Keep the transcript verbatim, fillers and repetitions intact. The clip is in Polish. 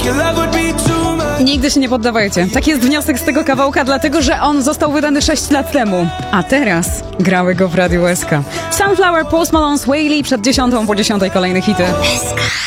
Nigdy się nie poddawajcie. Tak jest wniosek z tego kawałka, dlatego że on został wydany sześć lat temu. A teraz grały go w Radiu S K. Sunflower, Post Malone, Sway Lee przed dziesiątą, po dziesiątej kolejne hity.